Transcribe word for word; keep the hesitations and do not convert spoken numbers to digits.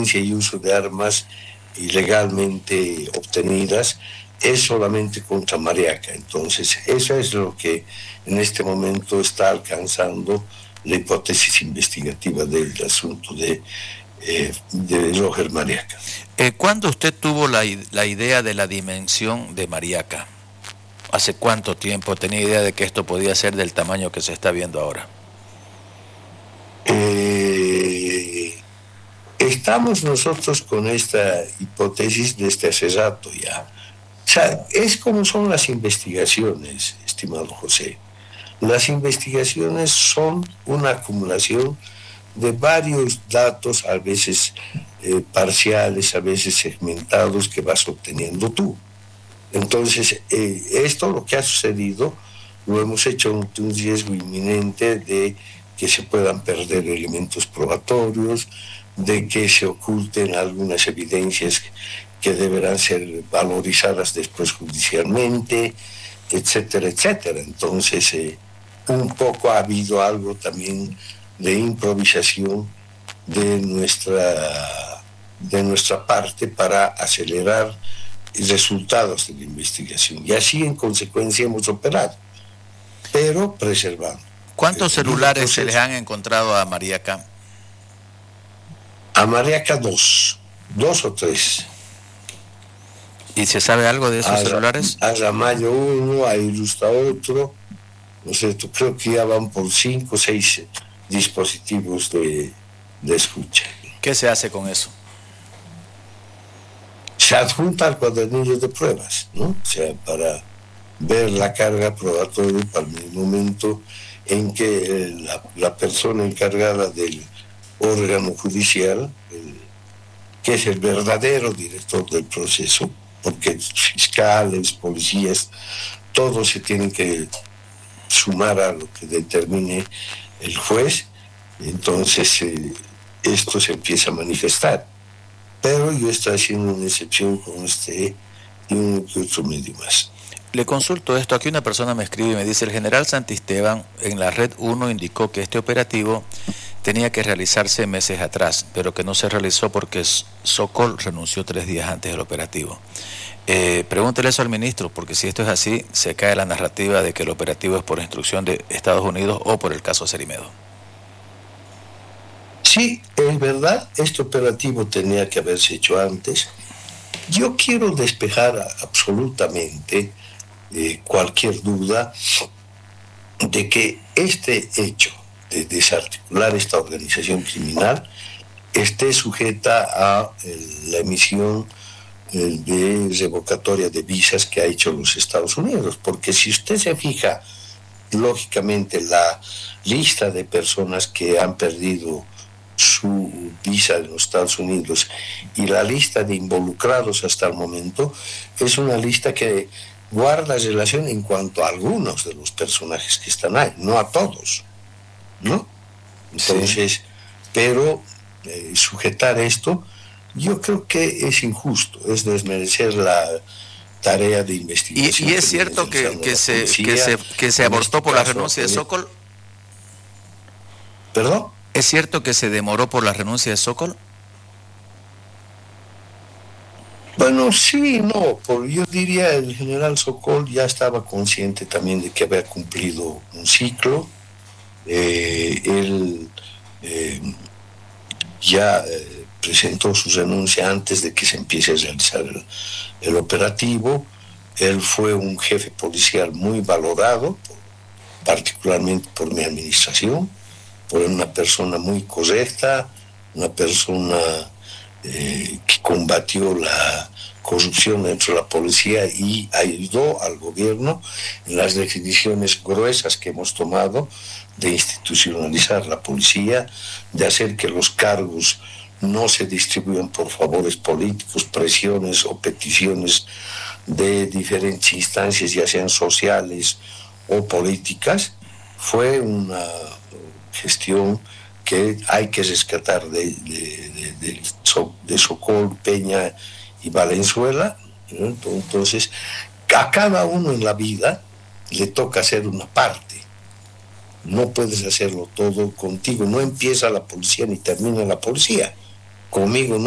tenencia y uso de armas ilegalmente obtenidas es solamente contra Mariaca. Entonces, eso es lo que en este momento está alcanzando la hipótesis investigativa del asunto de, eh, de Roger Mariaca. Eh, ¿Cuándo usted tuvo la, la idea de la dimensión de Mariaca? ¿Hace cuánto tiempo tenía idea de que esto podía ser del tamaño que se está viendo ahora? Eh, estamos nosotros con esta hipótesis desde hace rato ya. O sea, es como son las investigaciones, estimado José. Las investigaciones son una acumulación de varios datos, a veces eh, parciales, a veces segmentados, que vas obteniendo tú. Entonces, eh, esto, lo que ha sucedido, lo hemos hecho ante un riesgo inminente de que se puedan perder elementos probatorios, de que se oculten algunas evidencias que deberán ser valorizadas después judicialmente, etcétera, etcétera. Entonces, eh, un poco ha habido algo también de improvisación de nuestra, de nuestra parte para acelerar resultados de la investigación. Y así, en consecuencia, hemos operado, pero preservando. ¿Cuántos celulares se les han encontrado a Mariaca? A Mariaca dos, dos o tres. ¿Y se sabe algo de esos a, celulares? A Ramallo uno, a Irusta otro, no sé, creo que ya van por cinco o seis dispositivos de, de escucha. ¿Qué se hace con eso? Se adjunta al cuadernillo de pruebas, ¿no? O sea, para ver la carga probatoria para el momento en que la, la persona encargada del órgano judicial, el, que es el verdadero director del proceso, porque fiscales, policías, todos se tienen que sumar a lo que determine el juez, entonces eh, esto se empieza a manifestar. Pero yo estoy haciendo una excepción con este y un que otro medio más. Le consulto esto, aquí una persona me escribe y me dice: el general Santisteban en la red uno indicó que este operativo tenía que realizarse meses atrás, pero que no se realizó porque Sokol renunció tres días antes del operativo. Eh, pregúntele eso al ministro, porque si esto es así, se cae la narrativa de que el operativo es por instrucción de Estados Unidos o por el caso Cerimedo. Sí, es verdad, este operativo tenía que haberse hecho antes. Yo quiero despejar absolutamente eh, cualquier duda de que este hecho de desarticular esta organización criminal esté sujeta a eh, la emisión eh, de revocatoria de visas que ha hecho los Estados Unidos, porque si usted se fija, lógicamente la lista de personas que han perdido su visa en los Estados Unidos y la lista de involucrados hasta el momento es una lista que guarda relación en cuanto a algunos de los personajes que están ahí, no a todos, ¿no? Entonces, sí. pero eh, sujetar esto, yo creo que es injusto, es desmerecer la tarea de investigación. ¿Y, y es cierto que, que, se, que, se, que se abortó este por caso, la renuncia de Sokol? ¿Perdón? ¿Es cierto que se demoró por la renuncia de Sokol? Bueno, sí, no, por, yo diría el general Sokol ya estaba consciente también de que había cumplido un ciclo. Eh, él eh, ya eh, presentó su renuncia antes de que se empiece a realizar el, el operativo. Él fue un jefe policial muy valorado, por, particularmente por mi administración, por una persona muy correcta, una persona eh, que combatió la corrupción dentro de la policía y ayudó al gobierno en las decisiones gruesas que hemos tomado de institucionalizar la policía, de hacer que los cargos no se distribuyan por favores políticos, presiones o peticiones de diferentes instancias, ya sean sociales o políticas. Fue una gestión que hay que rescatar de, de, de, de, de Sokol, Peña y Valenzuela, ¿no? Entonces, a cada uno en la vida le toca hacer una parte. No puedes hacerlo todo contigo. No empieza la policía ni termina la policía. Conmigo no